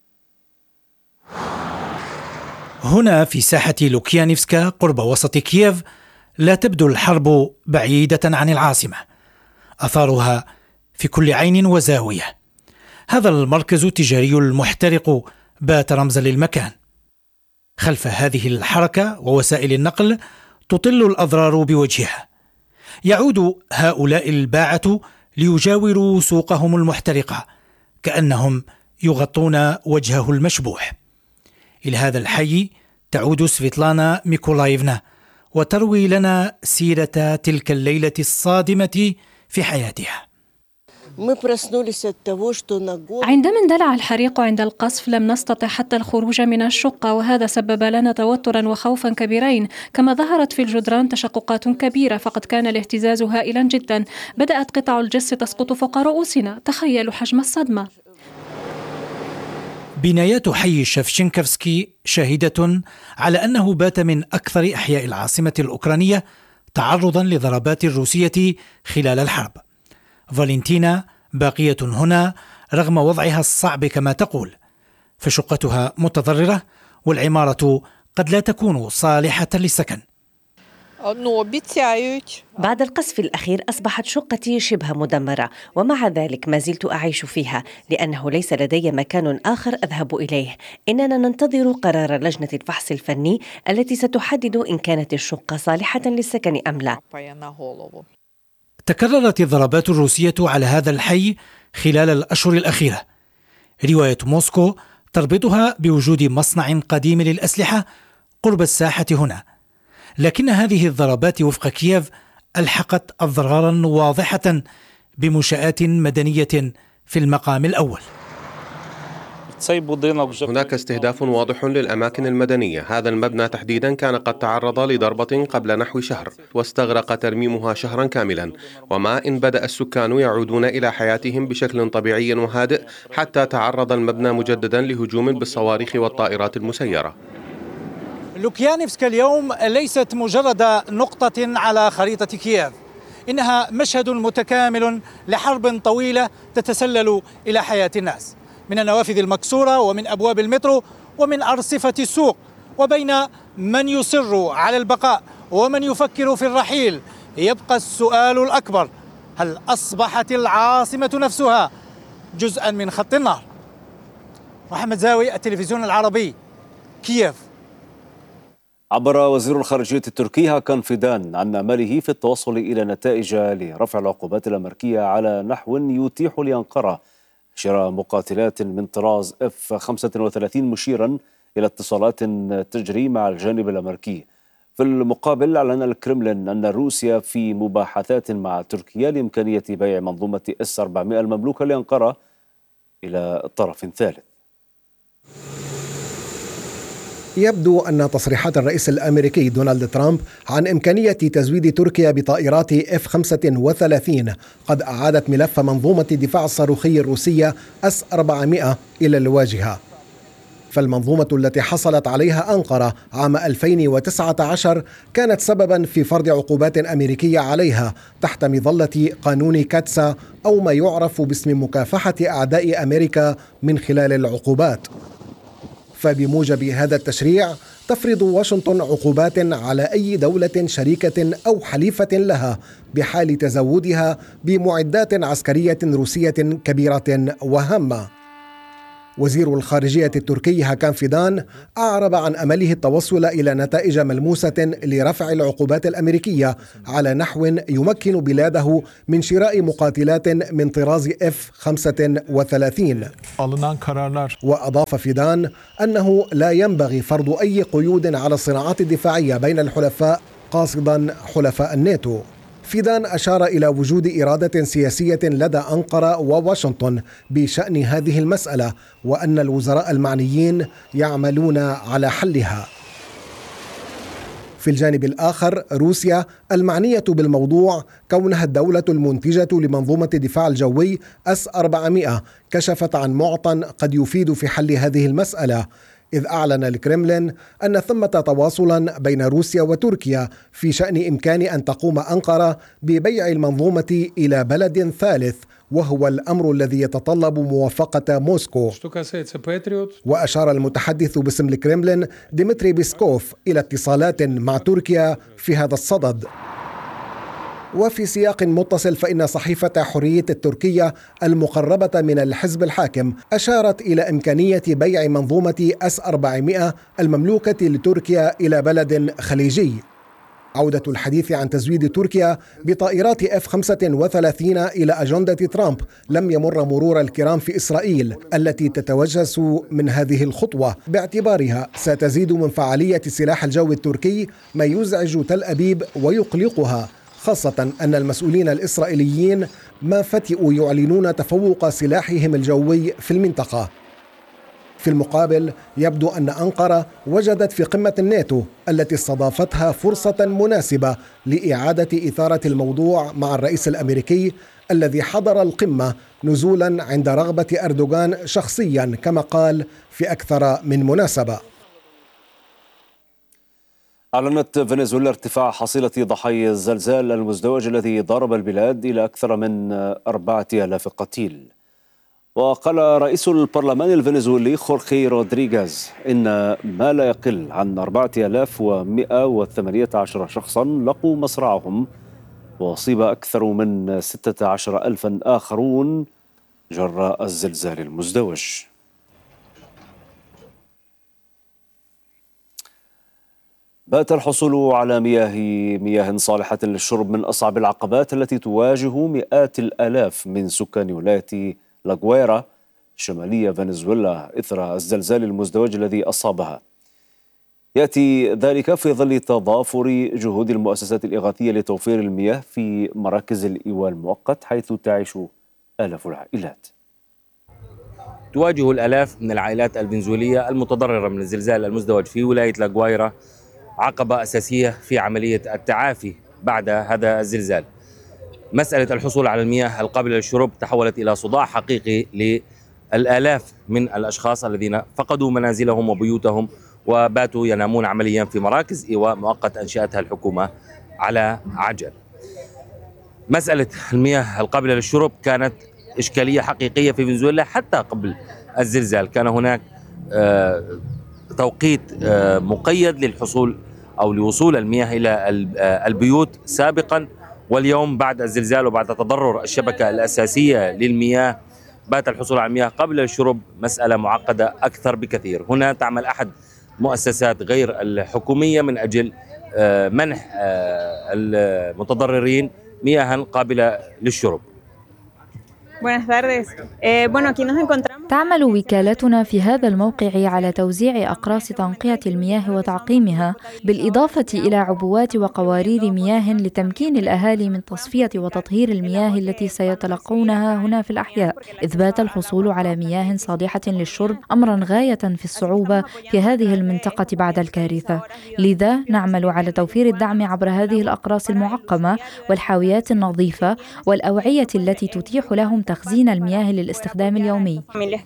هنا في ساحة لوكيانيفسكا قرب وسط كييف لا تبدو الحرب بعيدة عن العاصمة، أثارها في كل عين وزاوية. هذا المركز التجاري المحترق بات رمزا للمكان. خلف هذه الحركة ووسائل النقل تطل الأضرار بوجهها. يعود هؤلاء الباعة ليجاوروا سوقهم المحترقة كأنهم يغطون وجهه المشبوح. إلى هذا الحي تعود سفيتلانا ميكولايفنا وتروي لنا سيرة تلك الليلة الصادمة في حياتها. عندما اندلع الحريق عند القصف لم نستطع حتى الخروج من الشقة، وهذا سبب لنا توترا وخوفا كبيرين. كما ظهرت في الجدران تشققات كبيرة، فقد كان الاهتزاز هائلا جدا. بدأت قطع الجس تسقط فوق رؤوسنا. تخيلوا حجم الصدمة. بنايات حي شفشنكفسكي شاهدة على أنه بات من أكثر أحياء العاصمة الأوكرانية تعرضا لضربات روسية خلال الحرب. فالنتينا باقية هنا رغم وضعها الصعب كما تقول، فشقتها متضررة والعمارة قد لا تكون صالحة للسكن. بعد القصف الأخير أصبحت شقتي شبه مدمرة، ومع ذلك ما زلت أعيش فيها لأنه ليس لدي مكان آخر أذهب إليه. إننا ننتظر قرار لجنة الفحص الفني التي ستحدد إن كانت الشقة صالحة للسكن أم لا. تكررت الضربات الروسية على هذا الحي خلال الأشهر الأخيرة. رواية موسكو تربطها بوجود مصنع قديم للأسلحة قرب الساحة هنا، لكن هذه الضربات وفق كييف ألحقت أضرارا واضحة بمنشآت مدنية في المقام الأول. هناك استهداف واضح للأماكن المدنية. هذا المبنى تحديدا كان قد تعرض لضربة قبل نحو شهر، واستغرق ترميمها شهرا كاملا، وما إن بدأ السكان يعودون إلى حياتهم بشكل طبيعي وهادئ حتى تعرض المبنى مجددا لهجوم بالصواريخ والطائرات المسيرة. لوكيانيفسكا اليوم ليست مجرد نقطة على خريطة كييف، إنها مشهد متكامل لحرب طويلة تتسلل إلى حياة الناس، من النوافذ المكسورة ومن أبواب المترو ومن أرصفة السوق، وبين من يصر على البقاء ومن يفكر في الرحيل. يبقى السؤال الأكبر: هل أصبحت العاصمة نفسها جزءا من خط النار؟ محمد زاوي، التلفزيون العربي، كييف. عبر وزير الخارجية التركي هاكان فيدان عن أمله في التوصل إلى نتائج لرفع العقوبات الأمريكية على نحو يتيح لأنقرة شراء مقاتلات من طراز إف خمسة وثلاثين، مشيرا إلى اتصالات تجري مع الجانب الأمريكي. في المقابل أعلن الكرملين أن روسيا في مباحثات مع تركيا لإمكانية بيع منظومة إس أربعمائة المملوكة لأنقرة إلى طرف ثالث. يبدو أن تصريحات الرئيس الأمريكي دونالد ترامب عن إمكانية تزويد تركيا بطائرات إف خمسة وثلاثين قد أعادت ملف منظومة الدفاع الصاروخي الروسية إس أربعمائة إلى الواجهة. فالمنظومة التي حصلت عليها أنقرة عام ألفين وتسعة عشر كانت سببا في فرض عقوبات أمريكية عليها تحت مظلة قانون كاتسا، أو ما يعرف باسم مكافحة أعداء أمريكا من خلال العقوبات. فبموجب هذا التشريع تفرض واشنطن عقوبات على أي دولة شريكة أو حليفة لها بحال تزودها بمعدات عسكرية روسية كبيرة وهامة. وزير الخارجية التركي هاكان فيدان أعرب عن أمله التوصل إلى نتائج ملموسة لرفع العقوبات الأمريكية على نحو يمكن بلاده من شراء مقاتلات من طراز إف خمسة وثلاثين. وأضاف فيدان أنه لا ينبغي فرض أي قيود على الصناعات الدفاعية بين الحلفاء، قاصدا حلفاء الناتو. فيدان أشار إلى وجود إرادة سياسية لدى أنقرة وواشنطن بشأن هذه المسألة، وأن الوزراء المعنيين يعملون على حلها. في الجانب الآخر روسيا المعنية بالموضوع كونها الدولة المنتجة لمنظومة الدفاع الجوي إس أربعمائة كشفت عن معطى قد يفيد في حل هذه المسألة، إذ أعلن الكرملين أن ثمة تواصلا بين روسيا وتركيا في شأن إمكان أن تقوم أنقرة ببيع المنظومة إلى بلد ثالث، وهو الأمر الذي يتطلب موافقة موسكو. وأشار المتحدث باسم الكرملين ديمتري بيسكوف إلى اتصالات مع تركيا في هذا الصدد. وفي سياق متصل فإن صحيفة حرية التركية المقربة من الحزب الحاكم أشارت إلى إمكانية بيع منظومة إس أربعمائة المملوكة لتركيا إلى بلد خليجي. عودة الحديث عن تزويد تركيا بطائرات إف خمسة وثلاثين إلى أجندة ترامب لم يمر مرور الكرام في إسرائيل التي تتوجس من هذه الخطوة باعتبارها ستزيد من فعالية سلاح الجو التركي، ما يزعج تل أبيب ويقلقها، خاصة أن المسؤولين الإسرائيليين ما فتئوا يعلنون تفوق سلاحهم الجوي في المنطقة. في المقابل يبدو أن أنقرة وجدت في قمة الناتو التي استضافتها فرصة مناسبة لإعادة إثارة الموضوع مع الرئيس الأمريكي الذي حضر القمة نزولا عند رغبة أردوغان شخصيا كما قال في أكثر من مناسبة. أعلنت فنزويلا ارتفاع حصيلة ضحايا الزلزال المزدوج الذي ضرب البلاد إلى أكثر من أربعة آلاف قتيل. وقال رئيس البرلمان الفنزويلي خورخي رودريغيز إن ما لا يقل عن أربعة آلاف ومئة وثمانية عشر شخصا لقوا مصرعهم، وأصيب أكثر من ستة عشر ألفا آخرون جراء الزلزال المزدوج. بات الحصول على مياه مياه صالحة للشرب من أصعب العقبات التي تواجه مئات الآلاف من سكان ولاية لاغويرا شمالية فنزويلا إثر الزلزال المزدوج الذي أصابها. يأتي ذلك في ظل تضافر جهود المؤسسات الإغاثية لتوفير المياه في مراكز الإيواء المؤقت حيث تعيش آلاف العائلات. تواجه الآلاف من العائلات الفنزويلية المتضررة من الزلزال المزدوج في ولاية لاغويرا عقبة أساسية في عملية التعافي بعد هذا الزلزال. مسألة الحصول على المياه القابلة للشرب تحولت إلى صداع حقيقي للآلاف من الأشخاص الذين فقدوا منازلهم وبيوتهم وباتوا ينامون عمليا في مراكز إيواء مؤقت أنشأتها الحكومة على عجل. مسألة المياه القابلة للشرب كانت إشكالية حقيقية في فنزويلا حتى قبل الزلزال. كان هناك توقيت مقيد للحصول أو لوصول المياه إلى البيوت سابقا، واليوم بعد الزلزال وبعد تضرر الشبكة الأساسية للمياه بات الحصول على المياه قبل الشرب مسألة معقدة أكثر بكثير. هنا تعمل أحد مؤسسات غير الحكومية من أجل منح المتضررين مياه قابلة للشرب. تعمل وكالتنا في هذا الموقع على توزيع أقراص تنقية المياه وتعقيمها، بالإضافة إلى عبوات وقوارير مياه لتمكين الأهالي من تصفية وتطهير المياه التي سيتلقونها هنا في الأحياء، إذ بات الحصول على مياه صالحة للشرب أمرا غاية في الصعوبة في هذه المنطقة بعد الكارثة. لذا نعمل على توفير الدعم عبر هذه الأقراص المعقمة والحاويات النظيفة والأوعية التي تتيح لهم تخزين المياه للاستخدام اليومي.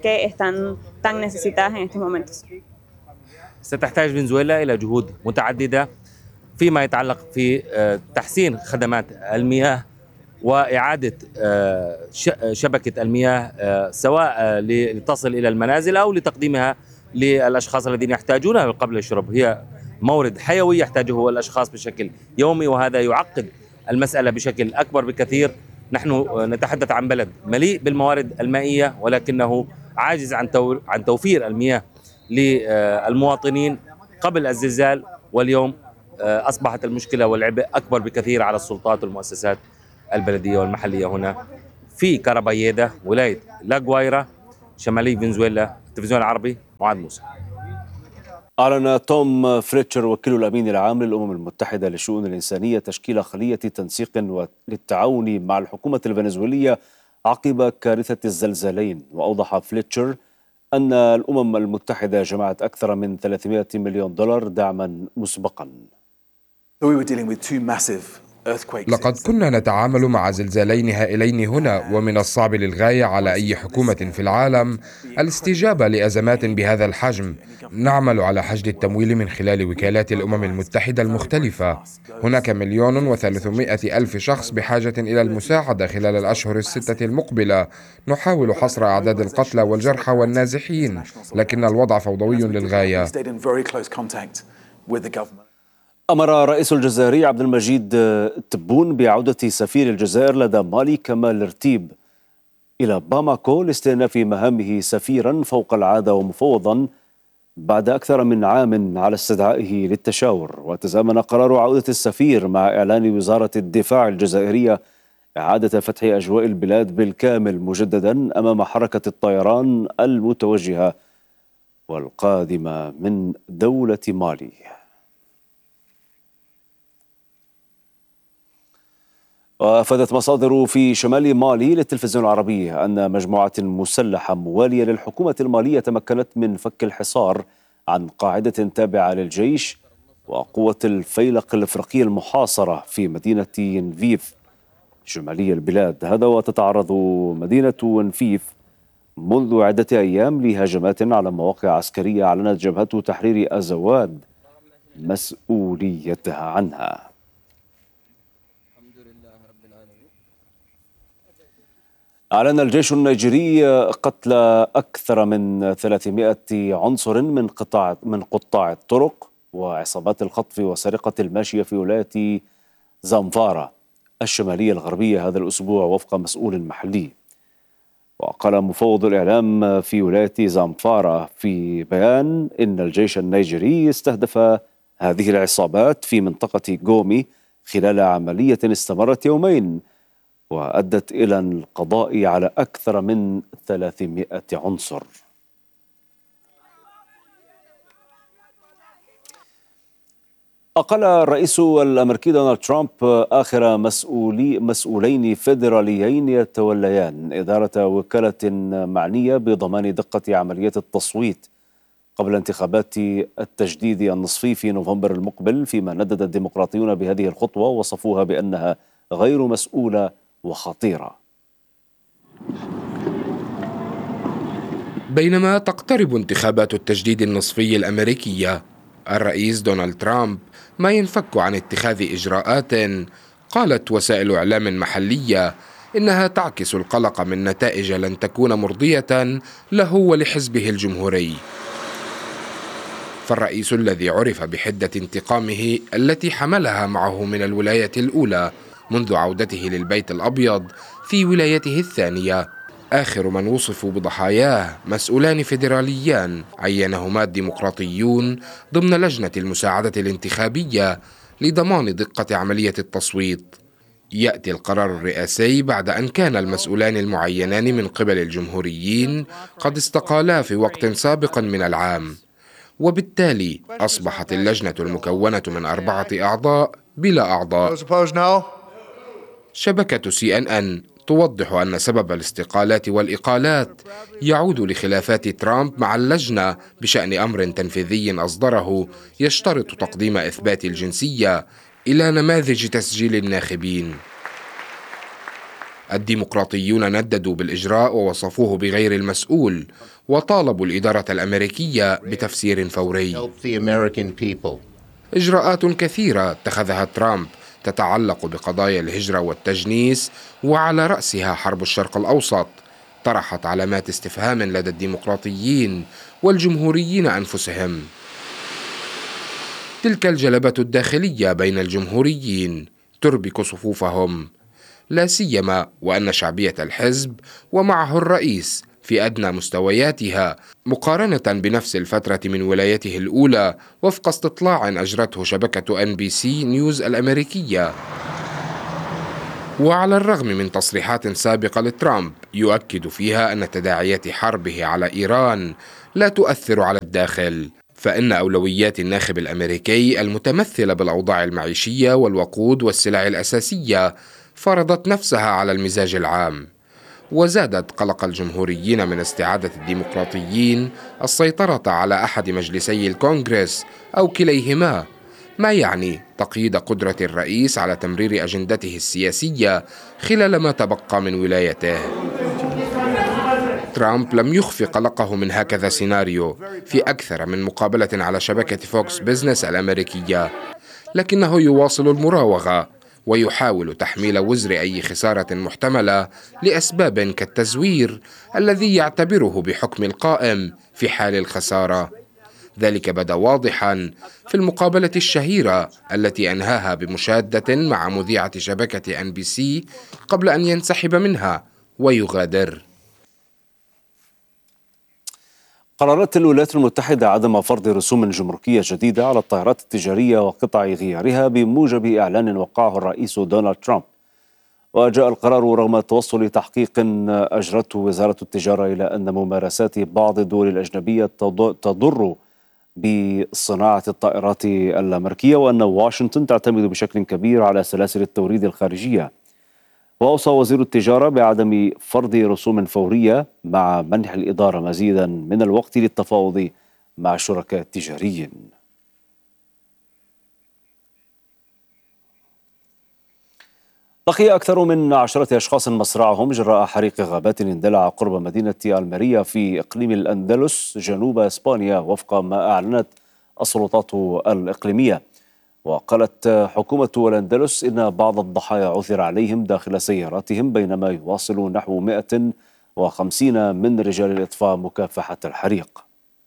ستحتاج فنزويلا إلى جهود متعددة فيما يتعلق في تحسين خدمات المياه وإعادة شبكة المياه سواء لتصل إلى المنازل أو لتقديمها للأشخاص الذين يحتاجونها قبل الشرب. هي مورد حيوي يحتاجه الأشخاص بشكل يومي، وهذا يعقد المسألة بشكل أكبر بكثير. نحن نتحدث عن بلد مليء بالموارد المائية ولكنه عاجز عن عن توفير المياه للمواطنين قبل الزلزال، واليوم أصبحت المشكلة والعبء أكبر بكثير على السلطات والمؤسسات البلدية والمحلية هنا في كاراباييدا ولاية لاغوايرا شمالي فنزويلا. التلفزيون العربي، معاذ موسى. أعلن توم فريتشر وكيل الأمين العام للأمم المتحدة للشؤون الإنسانية تشكيل خلية تنسيق للتعاون مع الحكومة الفنزويلية عقب كارثة الزلزالين. وأوضح فليتشر أن الأمم المتحدة جمعت أكثر من ثلاثمائة مليون دولار دعما مسبقا. لقد كنا نتعامل مع زلزالين هائلين هنا، ومن الصعب للغاية على أي حكومة في العالم الاستجابة لأزمات بهذا الحجم. نعمل على حشد التمويل من خلال وكالات الأمم المتحدة المختلفة. هناك مليون وثلاثمائة ألف شخص بحاجة إلى المساعدة خلال الأشهر الستة المقبلة. نحاول حصر أعداد القتلى والجرحى والنازحين، لكن الوضع فوضوي للغاية. أمر رئيس الجزائري عبد المجيد تبون بعودة سفير الجزائر لدى مالي كمال رتيب إلى باماكو لاستئناف مهامه سفيرا فوق العادة ومفوضا بعد أكثر من عام على استدعائه للتشاور. وتزامن قرار عودة السفير مع إعلان وزارة الدفاع الجزائرية إعادة فتح أجواء البلاد بالكامل مجددا أمام حركة الطيران المتوجهة والقادمة من دولة مالي. وأفادت مصادر في شمال مالي للتلفزيون العربي أن مجموعة مسلحة موالية للحكومة المالية تمكنت من فك الحصار عن قاعدة تابعة للجيش وقوة الفيلق الإفريقية المحاصرة في مدينة نفيف شمالي البلاد. هذا وتتعرض مدينة نفيف منذ عدة أيام لهجمات على مواقع عسكرية أعلنت جبهة تحرير أزواد مسؤوليتها عنها. أعلن الجيش النيجيري قتل أكثر من ثلاثمائة عنصر من قطاع من قطاع الطرق وعصابات الخطف والسرقة الماشية في ولاية زامفارا الشمالية الغربية هذا الأسبوع وفق مسؤول محلي. وقال مفوض الإعلام في ولاية زامفارا في بيان إن الجيش النيجيري استهدف هذه العصابات في منطقة غومي خلال عملية استمرت يومين وأدت إلى القضاء على أكثر من ثلاثمائة عنصر. أقل الرئيس الأمريكي دونالد ترامب آخر مسؤولي مسؤولين فيدراليين يتوليان إدارة وكالة معنية بضمان دقة عمليات التصويت قبل انتخابات التجديد النصفي في نوفمبر المقبل، فيما ندد الديمقراطيون بهذه الخطوة ووصفوها بأنها غير مسؤولة وخطيرة. بينما تقترب انتخابات التجديد النصفي الأمريكية، الرئيس دونالد ترامب ما ينفك عن اتخاذ إجراءات قالت وسائل إعلام محلية إنها تعكس القلق من نتائج لن تكون مرضية له ولحزبه الجمهوري. فالرئيس الذي عرف بحدة انتقامه التي حملها معه من الولاية الأولى منذ عودته للبيت الأبيض في ولايته الثانية، آخر من وصفوا بضحاياه مسؤولان فيدراليان عينهما الديمقراطيون ضمن لجنة المساعدة الانتخابية لضمان دقة عملية التصويت. يأتي القرار الرئاسي بعد أن كان المسؤولان المعينان من قبل الجمهوريين قد استقالا في وقت سابق من العام، وبالتالي أصبحت اللجنة المكونة من أربعة أعضاء بلا أعضاء. شبكة سي إن إن توضح أن سبب الاستقالات والإقالات يعود لخلافات ترامب مع اللجنة بشأن أمر تنفيذي أصدره يشترط تقديم إثبات الجنسية إلى نماذج تسجيل الناخبين. الديمقراطيون نددوا بالإجراء ووصفوه بغير المسؤول، وطالبوا الإدارة الأمريكية بتفسير فوري. إجراءات كثيرة اتخذها ترامب تتعلق بقضايا الهجرة والتجنيس، وعلى رأسها حرب الشرق الأوسط، طرحت علامات استفهام لدى الديمقراطيين والجمهوريين أنفسهم. تلك الجلبة الداخلية بين الجمهوريين تربك صفوفهم، لا سيما وأن شعبية الحزب ومعه الرئيس في أدنى مستوياتها مقارنة بنفس الفترة من ولايته الأولى، وفق استطلاع أجرته شبكة إن بي سي نيوز الأمريكية. وعلى الرغم من تصريحات سابقة لترامب يؤكد فيها أن تداعيات حربه على إيران لا تؤثر على الداخل، فإن أولويات الناخب الأمريكي المتمثلة بالأوضاع المعيشية والوقود والسلع الأساسية فرضت نفسها على المزاج العام، وزادت قلق الجمهوريين من استعادة الديمقراطيين السيطرة على أحد مجلسي الكونغرس أو كليهما، ما يعني تقييد قدرة الرئيس على تمرير أجندته السياسية خلال ما تبقى من ولايته. ترامب لم يخفي قلقه من هكذا سيناريو في أكثر من مقابلة على شبكة فوكس بيزنس الأمريكية، لكنه يواصل المراوغة ويحاول تحميل وزر أي خسارة محتملة لأسباب كالتزوير الذي يعتبره بحكم القائم في حال الخسارة. ذلك بدا واضحا في المقابلة الشهيرة التي أنهاها بمشادة مع مذيعة شبكة إن بي سي قبل أن ينسحب منها ويغادر. قررت الولايات المتحدة عدم فرض رسوم جمركية جديدة على الطائرات التجارية وقطع غيارها بموجب إعلان وقعه الرئيس دونالد ترامب. وجاء القرار رغم توصل تحقيق أجرته وزارة التجارة إلى أن ممارسات بعض الدول الأجنبية تضر بصناعة الطائرات الأمريكية، وأن واشنطن تعتمد بشكل كبير على سلاسل التوريد الخارجية. وأوصى وزير التجارة بعدم فرض رسوم فورية مع منح الإدارة مزيدا من الوقت للتفاوض مع الشركاء التجاريين. لقي أكثر من عشرة أشخاص مصرعهم جراء حريق غابات اندلع قرب مدينة الماريا في إقليم الأندلس جنوب إسبانيا، وفق ما أعلنت السلطات الإقليمية. وقالت حكومة الأندلس إن بعض الضحايا عثر عليهم داخل سياراتهم بينما يواصل نحو مئة وخمسين من رجال الإطفاء مكافحة الحريق.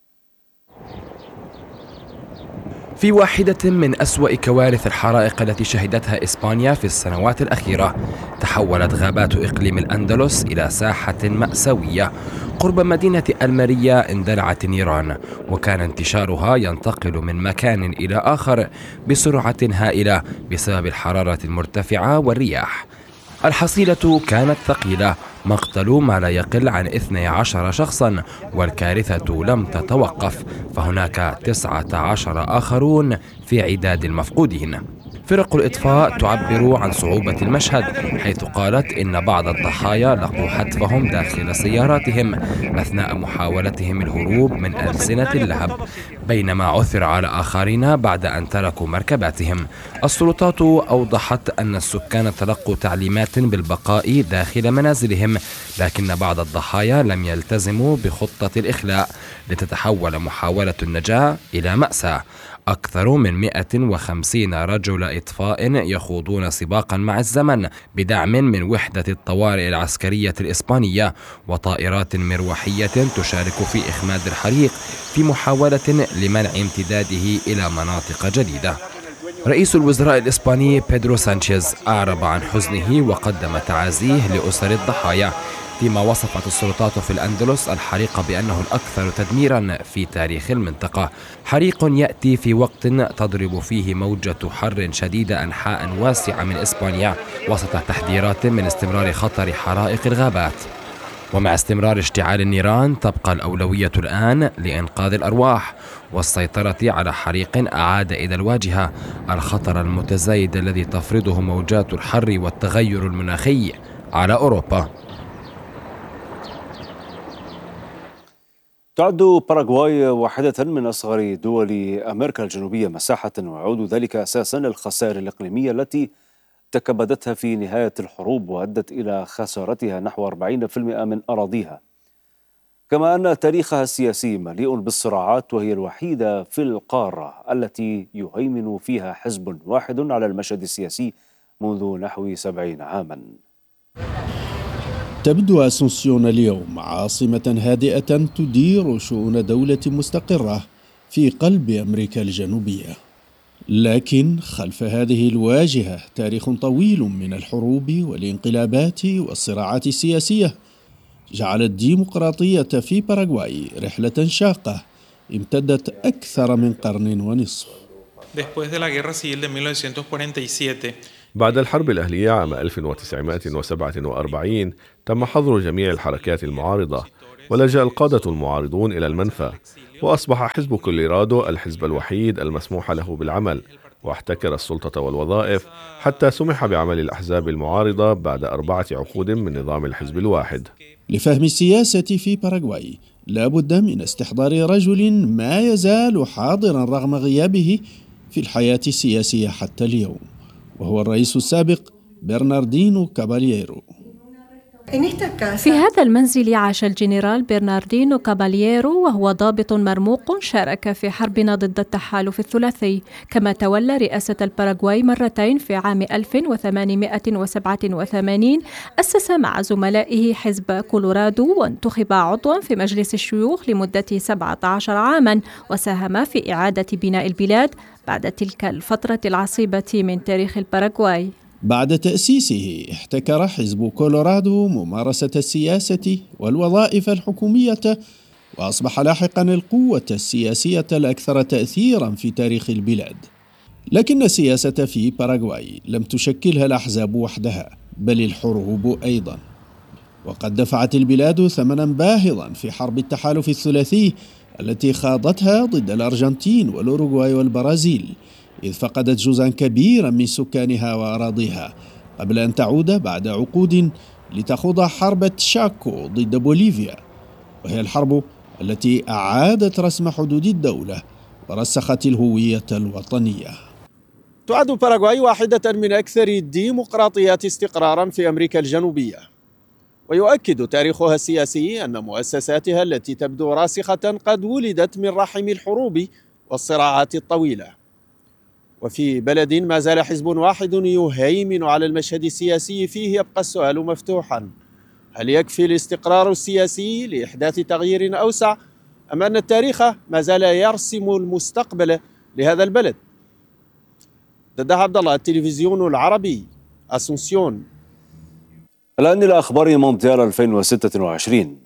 في واحدة من أسوأ كوارث الحرائق التي شهدتها إسبانيا في السنوات الأخيرة، تحولت غابات إقليم الأندلس إلى ساحة مأساوية. قرب مدينة الماريا اندلعت النيران، وكان انتشارها ينتقل من مكان إلى آخر بسرعة هائلة بسبب الحرارة المرتفعة والرياح. الحصيلة كانت ثقيلة، مقتل ما لا يقل عن اثني عشر شخصا، والكارثة لم تتوقف، فهناك تسعة عشر آخرون في عداد المفقودين. فرق الإطفاء تعبر عن صعوبة المشهد، حيث قالت إن بعض الضحايا لقوا حتفهم داخل سياراتهم أثناء محاولتهم الهروب من ألسنة اللهب، بينما عثر على آخرين بعد أن تركوا مركباتهم. السلطات أوضحت أن السكان تلقوا تعليمات بالبقاء داخل منازلهم، لكن بعض الضحايا لم يلتزموا بخطة الإخلاء، لتتحول محاولة النجاة إلى مأساة. أكثر من مئة وخمسين رجل إطفاء يخوضون سباقا مع الزمن بدعم من وحدة الطوارئ العسكرية الإسبانية وطائرات مروحية تشارك في إخماد الحريق في محاولة لمنع امتداده إلى مناطق جديدة. رئيس الوزراء الإسباني بيدرو سانشيز أعرب عن حزنه وقدم تعازيه لأسر الضحايا، فيما وصفت السلطات في الأندلس الحريق بأنه الأكثر تدميرا في تاريخ المنطقة. حريق يأتي في وقت تضرب فيه موجة حر شديدة أنحاء واسعة من إسبانيا، وسط تحذيرات من استمرار خطر حرائق الغابات. ومع استمرار اشتعال النيران تبقى الأولوية الآن لإنقاذ الأرواح والسيطرة على حريق أعاد إلى الواجهة الخطر المتزايد الذي تفرضه موجات الحر والتغير المناخي على أوروبا. تعد باراغواي واحدة من أصغر دول أمريكا الجنوبية مساحة، ويعود ذلك أساسا للخسائر الإقليمية التي تكبدتها في نهاية الحروب وأدت إلى خسارتها نحو أربعين بالمئة من أراضيها، كما أن تاريخها السياسي مليء بالصراعات، وهي الوحيدة في القارة التي يهيمن فيها حزب واحد على المشهد السياسي منذ نحو سبعين عاما. تبدو أسونسيون اليوم عاصمة هادئة تدير شؤون دولة مستقرة في قلب أمريكا الجنوبية، لكن خلف هذه الواجهة تاريخ طويل من الحروب والانقلابات والصراعات السياسية جعل الديمقراطية في باراغواي رحلة شاقة امتدت أكثر من قرن ونصف. بعد الحرب الأهلية عام ألف وتسعمائة وسبعة وأربعين تم حظر جميع الحركات المعارضة، ولجأ القادة المعارضون إلى المنفى، وأصبح حزب كوليرادو الحزب الوحيد المسموح له بالعمل، واحتكر السلطة والوظائف حتى سمح بعمل الأحزاب المعارضة بعد أربعة عقود من نظام الحزب الواحد. لفهم السياسة في باراغواي لا بد من استحضار رجل ما يزال حاضرا رغم غيابه في الحياة السياسية حتى اليوم، وهو الرئيس السابق برناردينو كابالييرو. في هذا المنزل عاش الجنرال برناردينو كابالييرو، وهو ضابط مرموق شارك في حربنا ضد التحالف الثلاثي، كما تولى رئاسة الباراغواي مرتين. في عام ألف وثمانمائة وسبعة وثمانين أسس مع زملائه حزب كولورادو، وانتخب عضوا في مجلس الشيوخ لمدة سبعة عشر عاما، وساهم في إعادة بناء البلاد بعد تلك الفترة العصيبة من تاريخ الباراغواي. بعد تأسيسه احتكر حزب كولورادو ممارسة السياسة والوظائف الحكومية، وأصبح لاحقا القوة السياسية الأكثر تأثيرا في تاريخ البلاد. لكن السياسة في باراغواي لم تشكلها الأحزاب وحدها، بل الحروب أيضا، وقد دفعت البلاد ثمنا باهظا في حرب التحالف الثلاثي التي خاضتها ضد الأرجنتين والأوروغواي والبرازيل، إذ فقدت جزءا كبيرا من سكانها وأراضيها قبل أن تعود بعد عقود لتخوض حرب تشاكو ضد بوليفيا، وهي الحرب التي أعادت رسم حدود الدولة ورسخت الهوية الوطنية. تعد باراغواي واحدة من أكثر الديمقراطيات استقرارا في أمريكا الجنوبية، ويؤكد تاريخها السياسي أن مؤسساتها التي تبدو راسخة قد ولدت من رحم الحروب والصراعات الطويلة. وفي بلد ما زال حزب واحد يهيمن على المشهد السياسي فيه، يبقى السؤال مفتوحا: هل يكفي الاستقرار السياسي لإحداث تغيير أوسع، أم أن التاريخ ما زال يرسم المستقبل لهذا البلد؟ دده عبد الله، التلفزيون العربي، أسونسيون. الآن إلى أخبار مونديال ألفين وستة وعشرين.